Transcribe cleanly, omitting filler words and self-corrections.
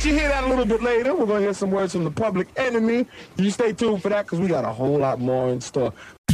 you hear that a little bit later. We're going to hear some words from the Public Enemy. You stay tuned for that because we got a whole lot more in store.